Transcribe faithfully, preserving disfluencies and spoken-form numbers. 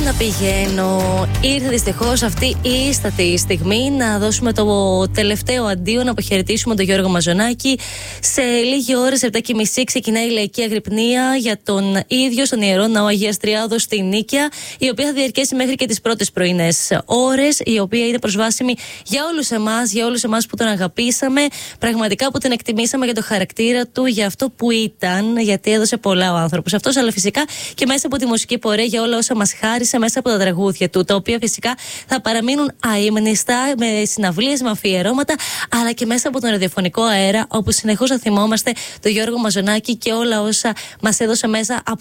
να πηγαίνω. Ήρθε δυστυχώς αυτή η ίστατη στιγμή να δώσουμε το τελευταίο αντίο, να αποχαιρετήσουμε τον Γιώργο Μαζονάκη. Σε λίγη ώρα, σε επτά και μισή, ξεκινάει η λαϊκή αγρυπνία για τον ίδιο στον Ιερό Ναό Αγίας Τριάδος στη Νίκαια, η οποία θα διαρκέσει μέχρι και τις πρώτες πρωινές ώρες, η οποία είναι προσβάσιμη για όλους εμάς, για όλους εμάς που τον αγαπήσαμε, πραγματικά που τον εκτιμήσαμε για το χαρακτήρα του, για αυτό που ήταν, γιατί έδωσε πολλά ο άνθρωπος αυτός, αλλά φυσικά και μέσα από τη μουσική πορεία για όλα όσα μας χάρισε μέσα από τα τραγούδια του, τα οποία φυσικά θα παραμείνουν αείμνηστα με συναυλίες, με αφιερώματα, αλλά και μέσα από τον ραδιοφωνικό αέρα, όπου συνεχώς θα θυμόμαστε τον Γιώργο Μαζονάκη και όλα όσα μας έδωσε μέσα από